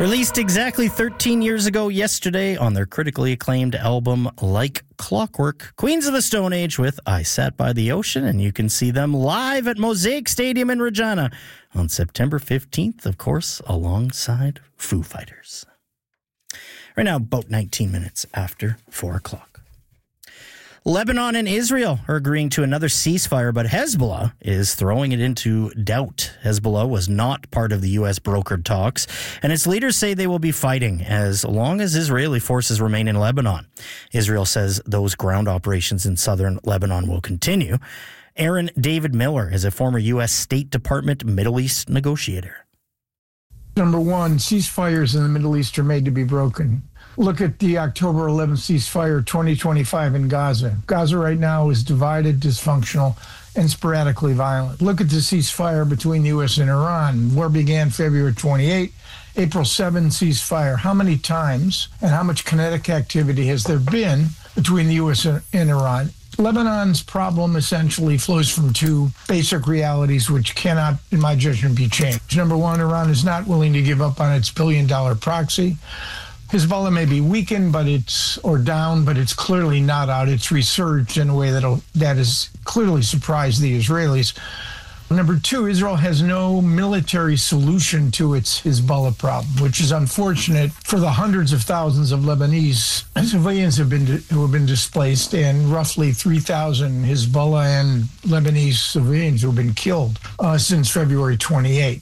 Released exactly 13 years ago yesterday on their critically acclaimed album Like Clockwork, Queens of the Stone Age with I Sat by the Ocean, and you can see them live at Mosaic Stadium in Regina on September 15th, of course, alongside Foo Fighters. Right now, about 19 minutes after 4 o'clock. Lebanon and Israel are agreeing to another ceasefire, but Hezbollah is throwing it into doubt. Hezbollah was not part of the U.S. brokered talks, and its leaders say they will be fighting as long as Israeli forces remain in Lebanon. Israel says those ground operations in southern Lebanon will continue. Aaron David Miller is a former U.S. State Department Middle East negotiator. Number one, ceasefires in the Middle East are made to be broken. Look at the October 11th ceasefire 2025 in Gaza. Gaza right now is divided, dysfunctional, and sporadically violent. Look at the ceasefire between the U.S. and Iran. War began February 28, April 7 ceasefire. How many times and how much kinetic activity has there been between the U.S. and Iran? Lebanon's problem essentially flows from two basic realities which cannot, in my judgment, be changed. Number one, Iran is not willing to give up on its billion-dollar proxy. Hezbollah may be weakened, but it's clearly not out. It's resurged in a way that has clearly surprised the Israelis. Number two, Israel has no military solution to its Hezbollah problem, which is unfortunate for the hundreds of thousands of Lebanese civilians who have been displaced, and roughly 3,000 Hezbollah and Lebanese civilians who have been killed since February 28.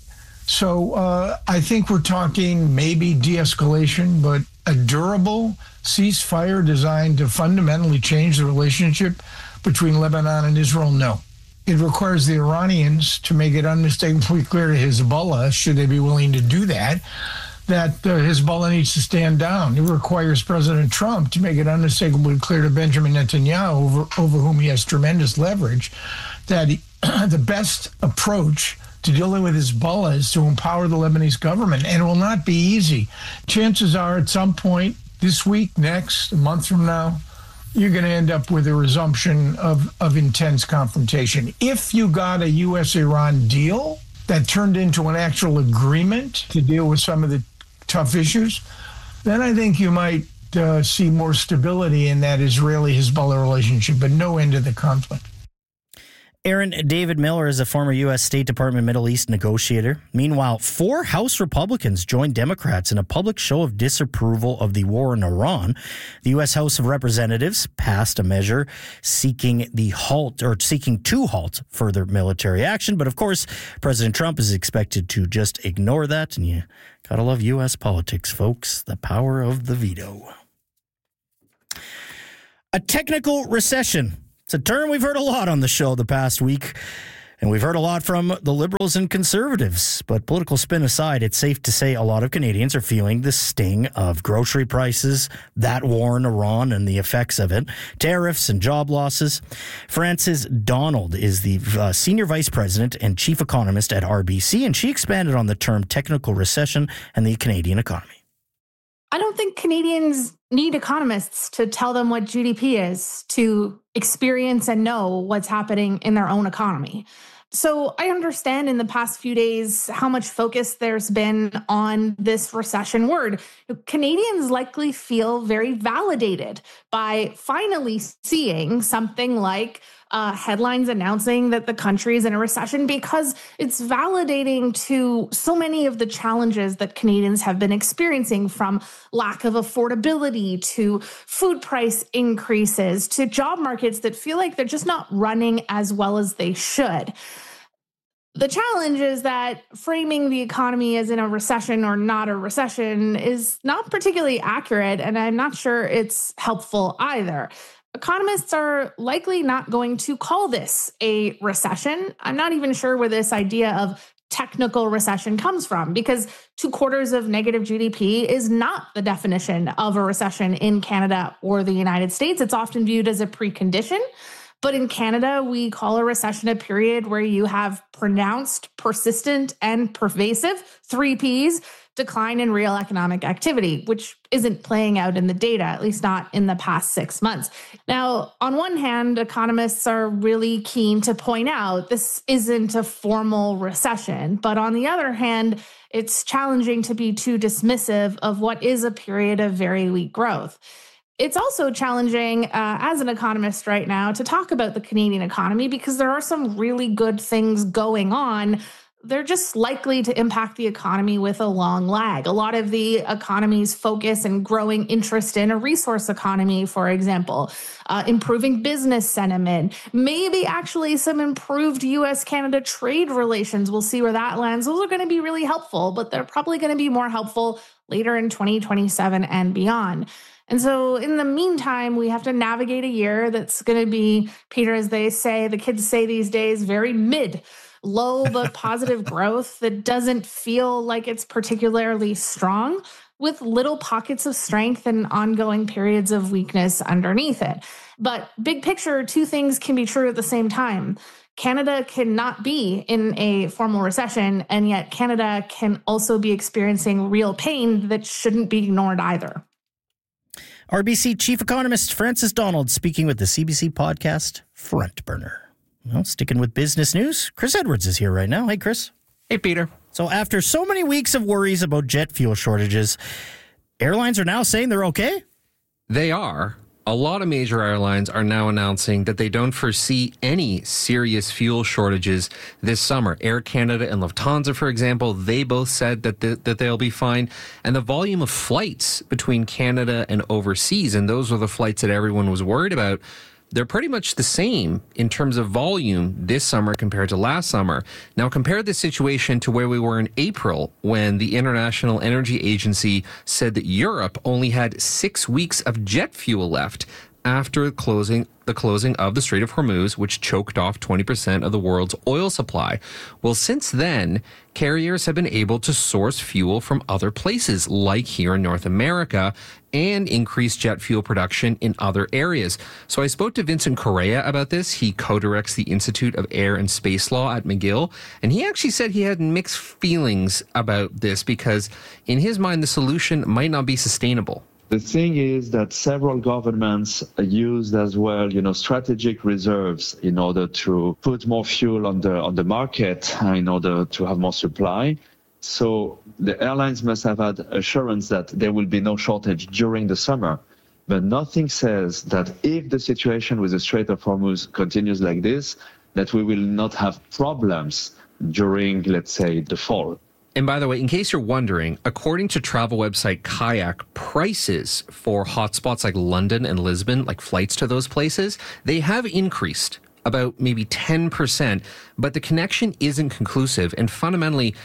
So I think we're talking maybe de-escalation, but a durable ceasefire designed to fundamentally change the relationship between Lebanon and Israel, no. It requires the Iranians to make it unmistakably clear to Hezbollah, should they be willing to do that Hezbollah needs to stand down. It requires President Trump to make it unmistakably clear to Benjamin Netanyahu, over whom he has tremendous leverage, that the best approach to dealing with Hezbollah is to empower the Lebanese government, and it will not be easy. Chances are at some point this week, next, a month from now, you're going to end up with a resumption of intense confrontation. If you got a U.S.-Iran deal that turned into an actual agreement to deal with some of the tough issues, then I think you might see more stability in that Israeli-Hezbollah relationship, but no end to the conflict. Aaron David Miller is a former U.S. State Department Middle East negotiator. Meanwhile, 4 House Republicans joined Democrats in a public show of disapproval of the war in Iran. The U.S. House of Representatives passed a measure seeking to halt further military action. But of course, President Trump is expected to just ignore that. And you gotta love U.S. politics, folks. The power of the veto. A technical recession. It's a term we've heard a lot on the show the past week, and we've heard a lot from the Liberals and Conservatives. But political spin aside, it's safe to say a lot of Canadians are feeling the sting of grocery prices, that war in Iran and the effects of it, tariffs and job losses. Frances Donald is the Senior Vice President and Chief Economist at RBC, and she expanded on the term technical recession and the Canadian economy. I don't think Canadians need economists to tell them what GDP is to experience and know what's happening in their own economy. So I understand in the past few days how much focus there's been on this recession word. Canadians likely feel very validated by finally seeing something like headlines announcing that the country is in a recession, because it's validating to so many of the challenges that Canadians have been experiencing, from lack of affordability to food price increases to job markets that feel like they're just not running as well as they should. The challenge is that framing the economy as in a recession or not a recession is not particularly accurate, and I'm not sure it's helpful either. Economists are likely not going to call this a recession. I'm not even sure where this idea of technical recession comes from, because 2 quarters of negative GDP is not the definition of a recession in Canada or the United States. It's often viewed as a precondition. But in Canada, we call a recession a period where you have pronounced, persistent, and pervasive, 3 Ps, decline in real economic activity, which isn't playing out in the data, at least not in the past 6 months. Now, on one hand, economists are really keen to point out this isn't a formal recession. But on the other hand, it's challenging to be too dismissive of what is a period of very weak growth. It's also challenging as an economist right now to talk about the Canadian economy because there are some really good things going on. They're just likely to impact the economy with a long lag. A lot of the economy's focus and growing interest in a resource economy, for example, improving business sentiment, maybe actually some improved U.S.-Canada trade relations. We'll see where that lands. Those are going to be really helpful, but they're probably going to be more helpful later in 2027 and beyond. And so in the meantime, we have to navigate a year that's going to be, Peter, as they say, the kids say these days, very low but positive growth that doesn't feel like it's particularly strong, with little pockets of strength and ongoing periods of weakness underneath it. But big picture, 2 things can be true at the same time. Canada cannot be in a formal recession, and yet Canada can also be experiencing real pain that shouldn't be ignored either. RBC Chief Economist Francis Donald speaking with the CBC podcast Front Burner. Well, sticking with business news, Chris Edwards is here right now. Hey, Chris. Hey, Peter. So after so many weeks of worries about jet fuel shortages, airlines are now saying they're okay? They are. A lot of major airlines are now announcing that they don't foresee any serious fuel shortages this summer. Air Canada and Lufthansa, for example, they both said that they'll be fine. And the volume of flights between Canada and overseas, and those were the flights that everyone was worried about, they're pretty much the same in terms of volume this summer compared to last summer. Now, compare this situation to where we were in April when the International Energy Agency said that Europe only had 6 weeks of jet fuel left after the closing of the Strait of Hormuz, which choked off 20% of the world's oil supply. Well, since then, carriers have been able to source fuel from other places, like here in North America, and increase jet fuel production in other areas. So I spoke to Vincent Correa about this. He co-directs the Institute of Air and Space Law at McGill, and he actually said he had mixed feelings about this because, in his mind, the solution might not be sustainable. The thing is that several governments used as well, strategic reserves in order to put more fuel on the market in order to have more supply. So the airlines must have had assurance that there will be no shortage during the summer. But nothing says that if the situation with the Strait of Hormuz continues like this, that we will not have problems during, let's say, the fall. And by the way, in case you're wondering, according to travel website Kayak, prices for hotspots like London and Lisbon, like flights to those places, they have increased about maybe 10%, but the connection isn't conclusive. And fundamentally,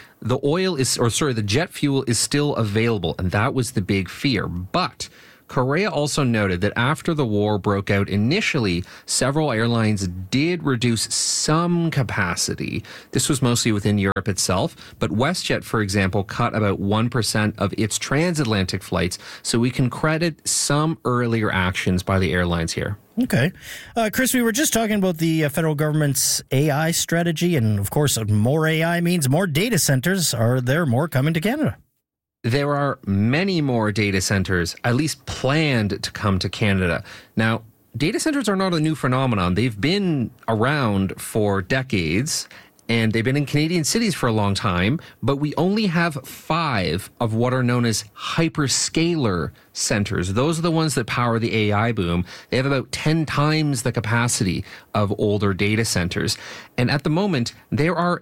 the jet fuel is still available. And that was the big fear. But Correa also noted that after the war broke out initially, several airlines did reduce some capacity. This was mostly within Europe itself, but WestJet, for example, cut about 1% of its transatlantic flights, so we can credit some earlier actions by the airlines here. Okay. Chris, we were just talking about the federal government's AI strategy, and of course, more AI means more data centers. Are there more coming to Canada? There are many more data centers, at least planned to come to Canada. Now, data centers are not a new phenomenon. They've been around for decades, and they've been in Canadian cities for a long time, but we only have 5 of what are known as hyperscaler centers. Those are the ones that power the AI boom. They have about 10 times the capacity of older data centers. And at the moment, there are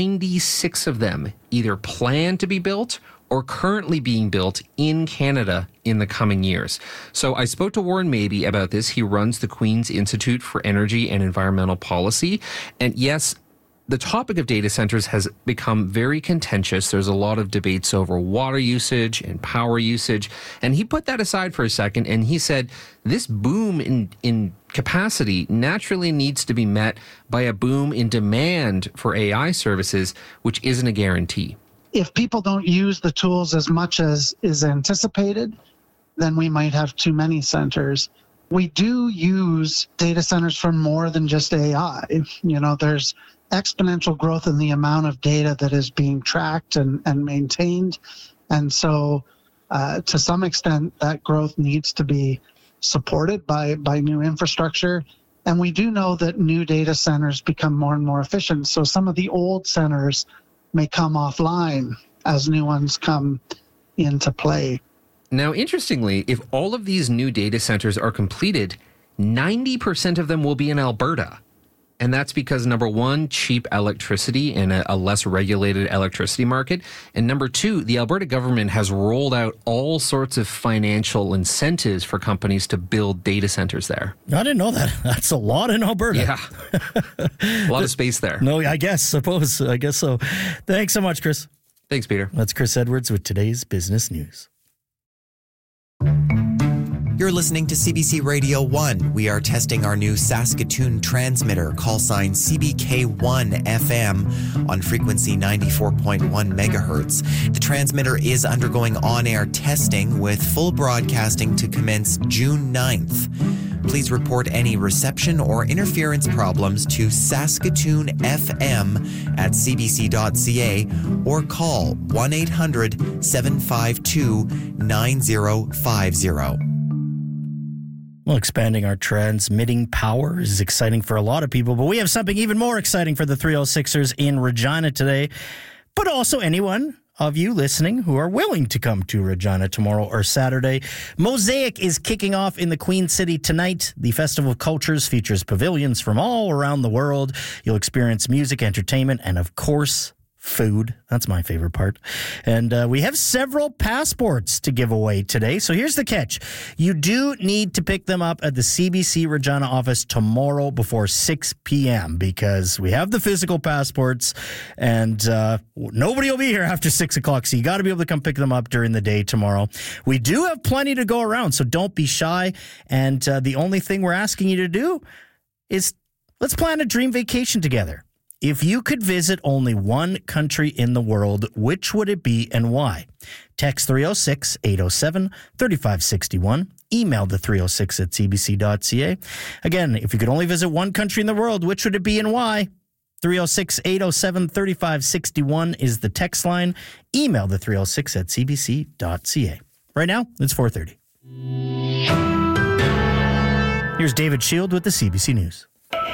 96 of them either planned to be built or currently being built in Canada in the coming years. So I spoke to Warren Mabey about this. He runs the Queen's Institute for Energy and Environmental Policy. And yes, the topic of data centers has become very contentious. There's a lot of debates over water usage and power usage. And he put that aside for a second, and he said this boom in capacity naturally needs to be met by a boom in demand for AI services, which isn't a guarantee. If people don't use the tools as much as is anticipated, then we might have too many centers. we do use data centers for more than just AI. There's exponential growth in the amount of data that is being tracked and maintained. And so to some extent, that growth needs to be supported by new infrastructure. And we do know that new data centers become more and more efficient. So some of the old centers may come offline as new ones come into play. Now, interestingly, if all of these new data centers are completed, 90% of them will be in Alberta. And that's because, number one, cheap electricity in a less regulated electricity market. And number two, the Alberta government has rolled out all sorts of financial incentives for companies to build data centers there. I didn't know that. That's a lot in Alberta. Yeah. A lot of space there. No, I guess so. Thanks so much, Chris. Thanks, Peter. That's Chris Edwards with today's business news. You're listening to CBC Radio 1. We are testing our new Saskatoon transmitter, call sign CBK1 FM on frequency 94.1 megahertz. The transmitter is undergoing on-air testing with full broadcasting to commence June 9th. Please report any reception or interference problems to Saskatoon FM at cbc.ca or call 1-800-752-9050. Well, expanding our transmitting power is exciting for a lot of people, but we have something even more exciting for the 306ers in Regina today, but also anyone of you listening who are willing to come to Regina tomorrow or Saturday. Mosaic is kicking off in the Queen City tonight. The Festival of Cultures features pavilions from all around the world. You'll experience music, entertainment, and of course, food. That's my favorite part. And we have several passports to give away today. So here's the catch. You do need to pick them up at the CBC Regina office tomorrow before 6 p.m. because we have the physical passports and nobody will be here after 6 o'clock. So you got to be able to come pick them up during the day tomorrow. We do have plenty to go around, so don't be shy. And the only thing we're asking you to do is let's plan a dream vacation together. If you could visit only one country in the world, which would it be and why? Text 306-807-3561. Email the 306 at cbc.ca. Again, if you could only visit one country in the world, which would it be and why? 306-807-3561 is the text line. Email the 306 at cbc.ca. Right now, it's 4:30. Here's David Shield with the CBC News.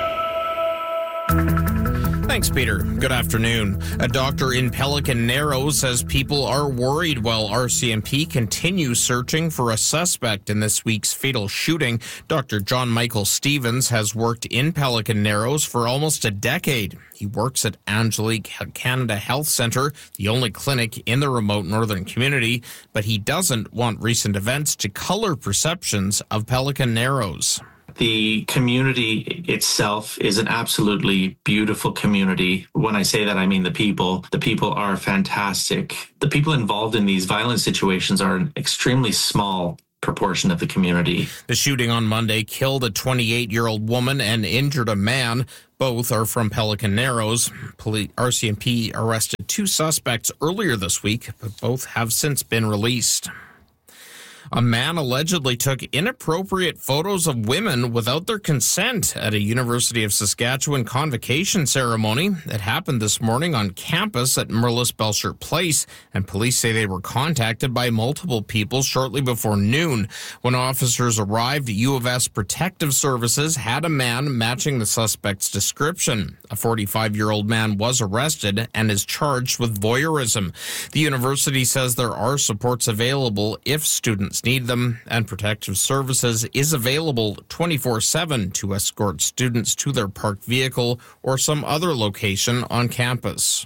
Thanks, Peter. Good afternoon. A doctor in Pelican Narrows says people are worried while RCMP continues searching for a suspect in this week's fatal shooting. Dr. John Michael Stevens has worked in Pelican Narrows for almost a decade. He works at Angelique Canada Health Centre, the only clinic in the remote northern community, but he doesn't want recent events to color perceptions of Pelican Narrows. The community itself is an absolutely beautiful community. When I say that, I mean the people. The people are fantastic. The people involved in these violent situations are an extremely small proportion of the community. The shooting on Monday killed a 28-year-old woman and injured a man. Both are from Pelican Narrows. RCMP arrested 2 suspects earlier this week, but both have since been released. A man allegedly took inappropriate photos of women without their consent at a University of Saskatchewan convocation ceremony. It happened this morning on campus at Merlis Belcher Place, and police say they were contacted by multiple people shortly before noon. When officers arrived, U of S Protective Services had a man matching the suspect's description. A 45-year-old man was arrested and is charged with voyeurism. The university says there are supports available if students need them, and Protective Services is available 24/7 to escort students to their parked vehicle or some other location on campus.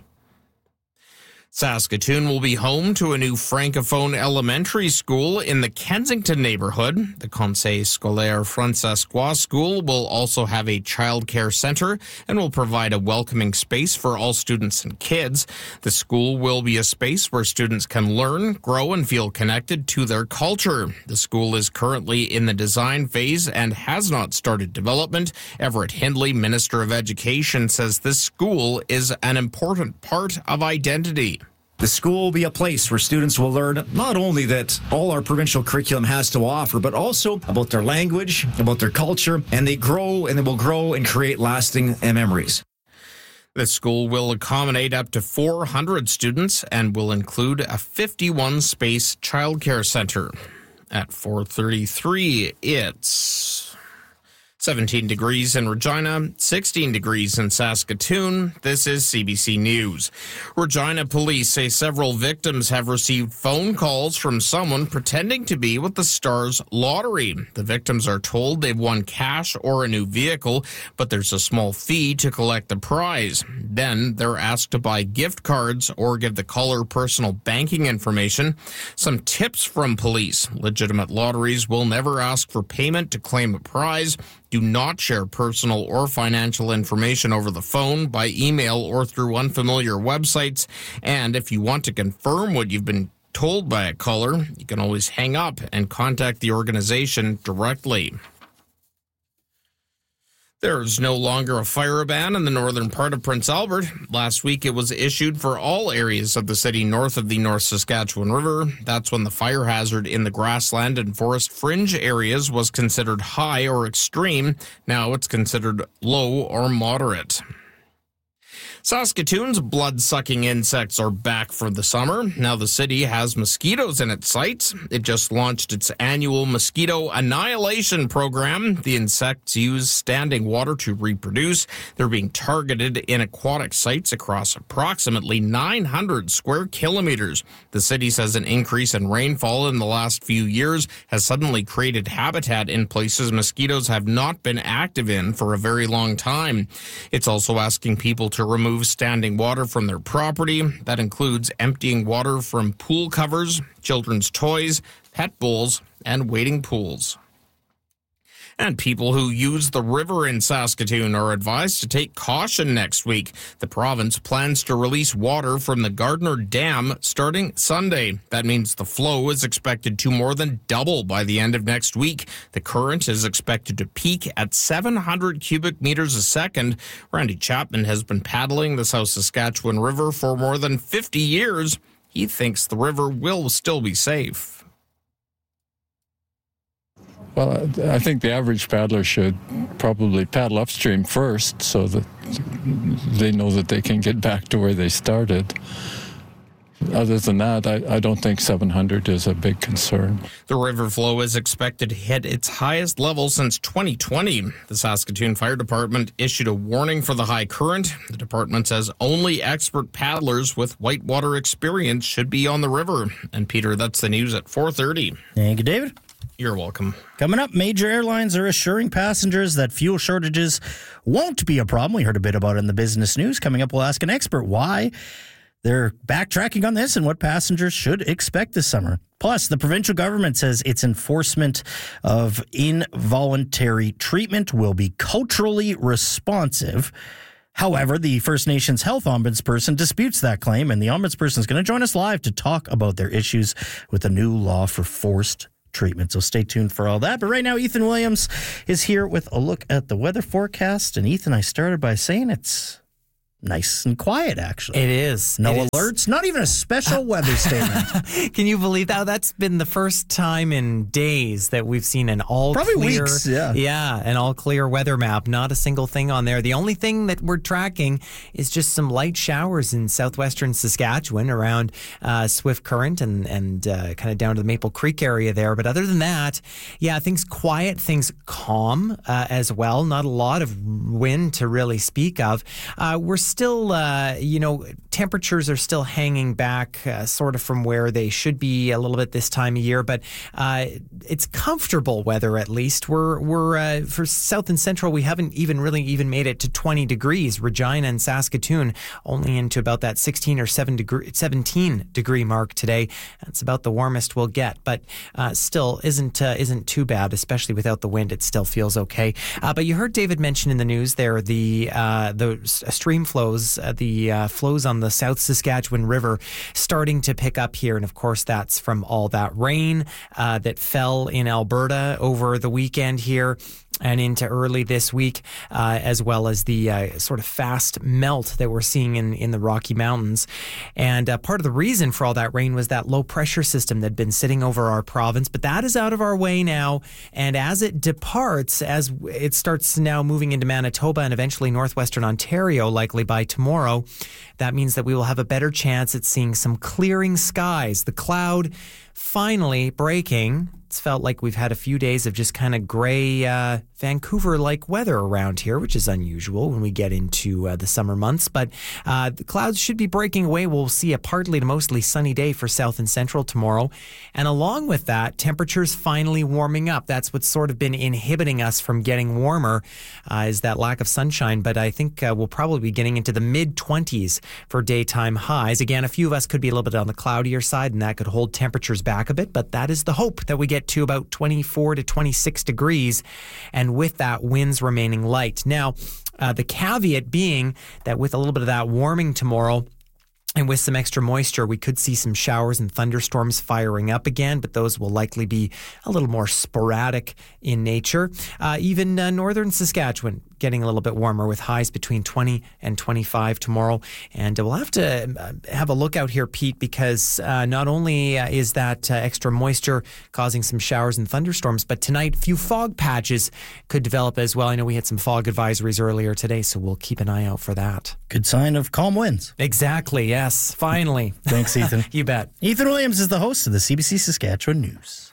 Saskatoon will be home to a new Francophone elementary school in the Kensington neighborhood. The Conseil Scolaire Francescois School will also have a child care center and will provide a welcoming space for all students and kids. The school will be a space where students can learn, grow, and feel connected to their culture. The school is currently in the design phase and has not started development. Everett Hindley, Minister of Education, says this school is an important part of identity. The school will be a place where students will learn not only that all our provincial curriculum has to offer, but also about their language, about their culture, and they will grow and create lasting memories. The school will accommodate up to 400 students and will include a 51-space childcare center. At 4:33, it's 17 degrees in Regina, 16 degrees in Saskatoon. This is CBC News. Regina police say several victims have received phone calls from someone pretending to be with the Stars Lottery. The victims are told they've won cash or a new vehicle, but there's a small fee to collect the prize. Then they're asked to buy gift cards or give the caller personal banking information. Some tips from police. Legitimate lotteries will never ask for payment to claim a prize. Do not share personal or financial information over the phone, by email, or through unfamiliar websites. And if you want to confirm what you've been told by a caller, you can always hang up and contact the organization directly. There's no longer a fire ban in the northern part of Prince Albert. Last week, it was issued for all areas of the city north of the North Saskatchewan River. That's when the fire hazard in the grassland and forest fringe areas was considered high or extreme. Now it's considered low or moderate. Saskatoon's blood-sucking insects are back for the summer. Now the city has mosquitoes in its sights. It just launched its annual mosquito annihilation program. The insects use standing water to reproduce. They're being targeted in aquatic sites across approximately 900 square kilometers. The city says an increase in rainfall in the last few years has suddenly created habitat in places mosquitoes have not been active in for a very long time. It's also asking people to remove standing water from their property. That includes emptying water from pool covers, children's toys, pet bowls, and wading pools. And people who use the river in Saskatoon are advised to take caution next week. The province plans to release water from the Gardner Dam starting Sunday. That means the flow is expected to more than double by the end of next week. The current is expected to peak at 700 cubic meters a second. Randy Chapman has been paddling the South Saskatchewan River for more than 50 years. He thinks the river will still be safe. Well, I think the average paddler should probably paddle upstream first so that they know that they can get back to where they started. Other than that, I don't think 700 is a big concern. The river flow is expected to hit its highest level since 2020. The Saskatoon Fire Department issued a warning for the high current. The department says only expert paddlers with whitewater experience should be on the river. And Peter, that's the news at 4:30. Thank you, David. You're welcome. Coming up, major airlines are assuring passengers that fuel shortages won't be a problem. We heard a bit about it in the business news. Coming up, we'll ask an expert why they're backtracking on this and what passengers should expect this summer. Plus, the provincial government says its enforcement of involuntary treatment will be culturally responsive. However, the First Nations health ombudsperson disputes that claim, and the ombudsperson is going to join us live to talk about their issues with the new law for forced treatment. So stay tuned for all that. But right now, Ethan Williams is here with a look at the weather forecast. And Ethan, I started by saying it's nice and quiet, actually. It is. No alerts, not even a special weather statement. Can you believe that? That's been the first time in days that we've seen an Probably clear, weeks, yeah. Yeah, an all clear weather map. Not a single thing on there. The only thing that we're tracking is just some light showers in southwestern Saskatchewan around Swift Current and kind of down to the Maple Creek area there. But other than that, yeah, things quiet, things calm as well. Not a lot of wind to really speak of. We're still, temperatures are still hanging back sort of from where they should be a little bit this time of year, but it's comfortable weather at least. We're for south and central, we haven't even made it to 20 degrees. Regina and Saskatoon only into about that 16 or 17 degree mark today. That's about the warmest we'll get, but still isn't too bad, especially without the wind. It still feels okay. But you heard David mention in the news there the stream flows, the flows on the South Saskatchewan River starting to pick up here. And of course, that's from all that rain that fell in Alberta over the weekend here. and into early this week, as well as the sort of fast melt that we're seeing in the Rocky Mountains. And part of the reason for all that rain was that low pressure system that had been sitting over our province, but that is out of our way now. And as it departs, as it starts now moving into Manitoba and eventually northwestern Ontario, likely by tomorrow, that means that we will have a better chance at seeing some clearing skies. The cloud finally breaking. It's felt like we've had a few days of just kind of gray Vancouver-like weather around here, which is unusual when we get into the summer months. But the clouds should be breaking away. We'll see a partly to mostly sunny day for south and central tomorrow. And along with that, temperatures finally warming up. That's what's sort of been inhibiting us from getting warmer, is that lack of sunshine. But I think we'll probably be getting into the mid-20s for daytime highs. Again, a few of us could be a little bit on the cloudier side, and that could hold temperatures back a bit. But that is the hope, that we get to about 24 to 26 degrees. And with that, winds remaining light. Now, the caveat being that with a little bit of that warming tomorrow, and with some extra moisture, we could see some showers and thunderstorms firing up again, but those will likely be a little more sporadic in nature. Even northern Saskatchewan getting a little bit warmer with highs between 20 and 25 tomorrow. And we'll have to have a look out here, Pete, because not only is that extra moisture causing some showers and thunderstorms, but tonight, a few fog patches could develop as well. I know we had some fog advisories earlier today, so we'll keep an eye out for that. Good sign of calm winds. Exactly, yes. Finally. Thanks, Ethan. You bet. Ethan Williams is the host of the CBC Saskatchewan News.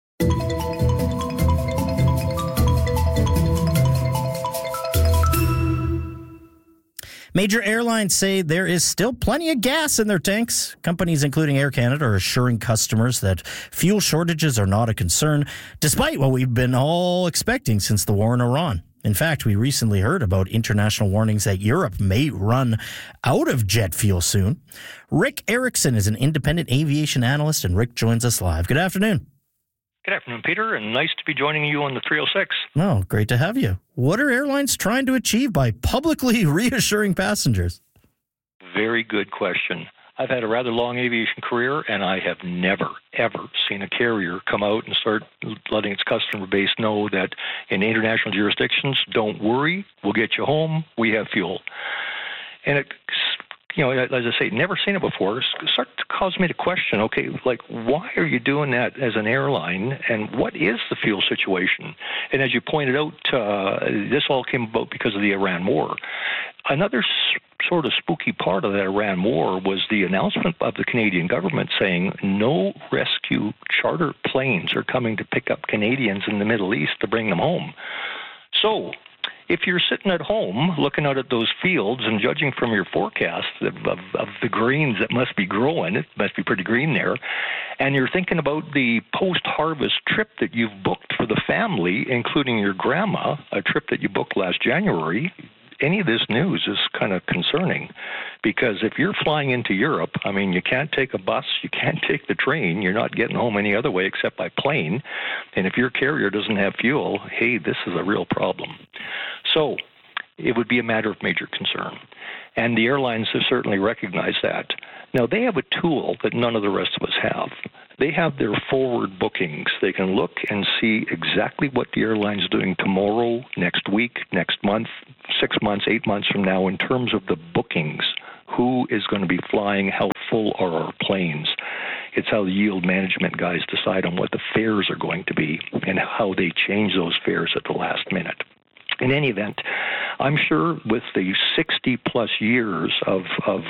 Major airlines say there is still plenty of gas in their tanks. Companies including Air Canada are assuring customers that fuel shortages are not a concern, despite what we've been all expecting since the war in Iran. In fact, we recently heard about international warnings that Europe may run out of jet fuel soon. Rick Erickson is an independent aviation analyst, and Rick joins us live. Good afternoon. Good afternoon, Peter, and nice to be joining you on the 306. Oh, great to have you. What are airlines trying to achieve by publicly reassuring passengers? Very good question. I've had a rather long aviation career, and I have never, ever seen a carrier come out and start letting its customer base know that in international jurisdictions, don't worry, we'll get you home, we have fuel. And it, as I say, never seen it before, start to cause me to question, okay, like, why are you doing that as an airline, and what is the fuel situation? And as you pointed out, this all came about because of the Iran war. Another sort of spooky part of that Iran war was the announcement of the Canadian government saying no rescue charter planes are coming to pick up Canadians in the Middle East to bring them home. So if you're sitting at home looking out at those fields and judging from your forecast of the greens that must be growing, it must be pretty green there, and you're thinking about the post-harvest trip that you've booked for the family, including your grandma, a trip that you booked last January, any of this news is kind of concerning, because if you're flying into Europe, I mean, you can't take a bus, you can't take the train, you're not getting home any other way except by plane, and if your carrier doesn't have fuel, hey, this is a real problem. So it would be a matter of major concern, and the airlines have certainly recognized that. Now, they have a tool that none of the rest of us have. They have their forward bookings. They can look and see exactly what the airline's doing tomorrow, next week, next month, 6 months, 8 months from now in terms of the bookings. Who is going to be flying? How full are our planes? It's how the yield management guys decide on what the fares are going to be and how they change those fares at the last minute. In any event, I'm sure with the 60-plus years of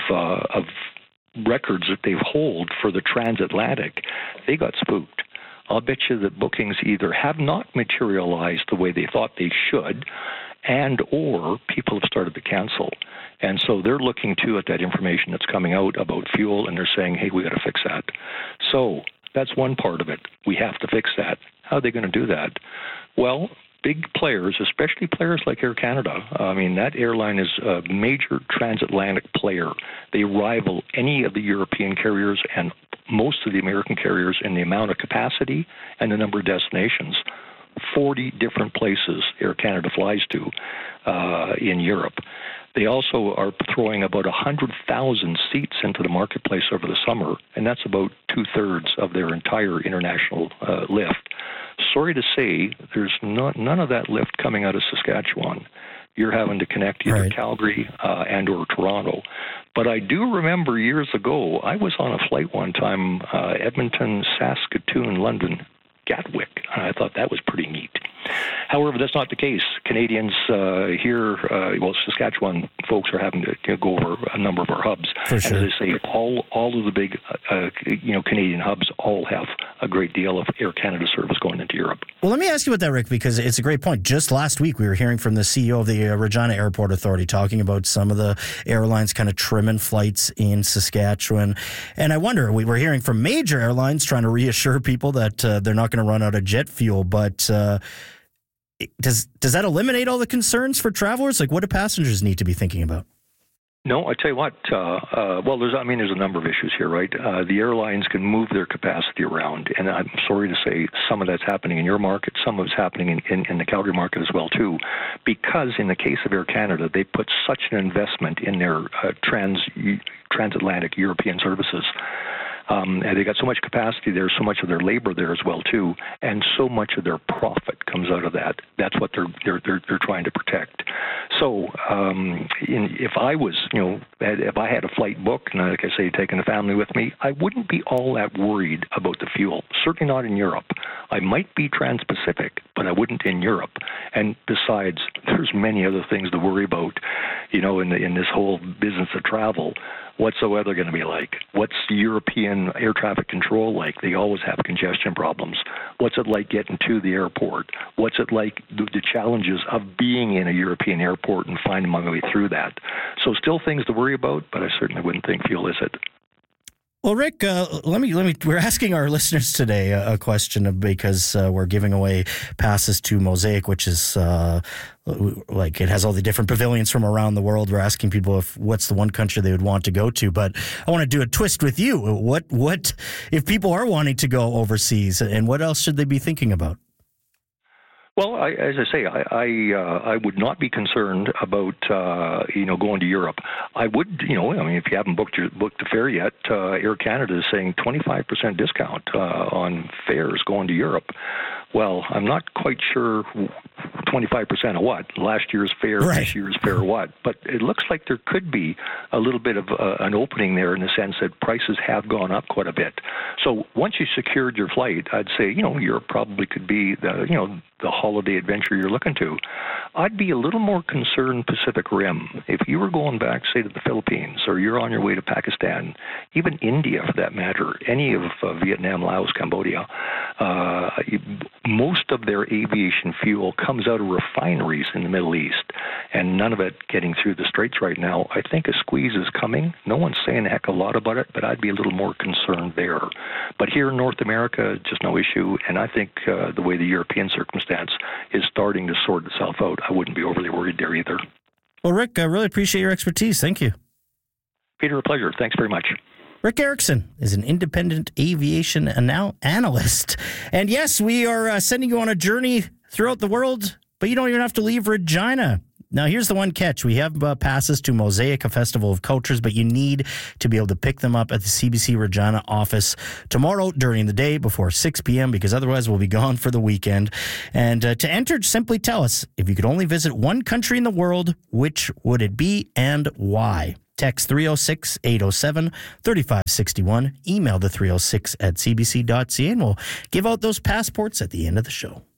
records that they've hold for the transatlantic, they got spooked. I'll bet you that bookings either have not materialized the way they thought they should, and or people have started to cancel. And so they're looking too at that information that's coming out about fuel, and they're saying, hey, we got to fix that. So that's one part of it. We have to fix that. How are they going to do that? Well, big players, especially players like Air Canada, I mean, that airline is a major transatlantic player. They rival any of the European carriers and most of the American carriers in the amount of capacity and the number of destinations. 40 different places Air Canada flies to in Europe. They also are throwing about 100,000 seats into the marketplace over the summer, and that's about 2/3 of their entire international lift. sorry to say, there's none of that lift coming out of Saskatchewan. You're having to connect either Calgary and or Toronto. But I do remember years ago, I was on a flight one time, Edmonton, Saskatoon, London, Gatwick, and I thought that was pretty neat. However, that's not the case. Canadians here, Saskatchewan folks are having to go over a number of our hubs. For sure. And as I say, all of the big, Canadian hubs all have a great deal of Air Canada service going into Europe. Well, let me ask you about that, Rick, because it's a great point. Just last week, we were hearing from the CEO of the Regina Airport Authority talking about some of the airlines kind of trimming flights in Saskatchewan. And I wonder, we were hearing from major airlines trying to reassure people that they're not going to run out of jet fuel, but does that eliminate all the concerns for travelers? Like, what do passengers need to be thinking about? No, I tell you what. There's a number of issues here, right? The airlines can move their capacity around, and I'm sorry to say some of that's happening in your market, some of it's happening in the Calgary market as well too, because in the case of Air Canada, they put such an investment in their transatlantic European services. And they got so much capacity there, so much of their labor there as well too, and so much of their profit comes out of that. That's what they're trying to protect. So, if I was, if I had a flight booked, and like I say, taking a family with me, I wouldn't be all that worried about the fuel. Certainly not in Europe. I might be trans-Pacific, but I wouldn't in Europe. And besides, there's many other things to worry about, in this whole business of travel. What's the weather going to be like? What's European air traffic control like? They always have congestion problems. What's it like getting to the airport? What's it like, the challenges of being in a European airport and finding my way through that? So still things to worry about, but I certainly wouldn't think fuel is it. Well, Rick, we're asking our listeners today a question because we're giving away passes to Mosaic, which is it has all the different pavilions from around the world. We're asking people what's the one country they would want to go to, but I want to do a twist with you. What if people are wanting to go overseas, and what else should they be thinking about? Well, as I say, I would not be concerned about going to Europe. I would, if you haven't booked the fare yet, Air Canada is saying 25% discount on fares going to Europe. Well, I'm not quite sure 25% of what, last year's fare, right. This year's fare what, but it looks like there could be a little bit of an opening there in the sense that prices have gone up quite a bit. So once you secured your flight, I'd say, Europe probably could be the holiday adventure you're looking to. I'd be a little more concerned Pacific Rim. If you were going back, say, to the Philippines, or you're on your way to Pakistan, even India for that matter, any of Vietnam, Laos, Cambodia, most of their aviation fuel comes out of refineries in the Middle East, and none of it getting through the Straits right now. I think a squeeze is coming. No one's saying a heck of a lot about it, but I'd be a little more concerned there. But here in North America, just no issue, and I think the way the European circumstance is starting to sort itself out, I wouldn't be overly worried there either. Well, Rick, I really appreciate your expertise. Thank you. Peter, a pleasure. Thanks very much. Rick Erickson is an independent aviation analyst. And yes, we are sending you on a journey throughout the world, but you don't even have to leave Regina. Now, here's the one catch. We have passes to Mosaic, a festival of cultures, but you need to be able to pick them up at the CBC Regina office tomorrow during the day before 6 p.m. because otherwise we'll be gone for the weekend. And to enter, simply tell us, if you could only visit one country in the world, which would it be and why? Text 306-807-3561. Email the 306 at cbc.ca, and we'll give out those passports at the end of the show.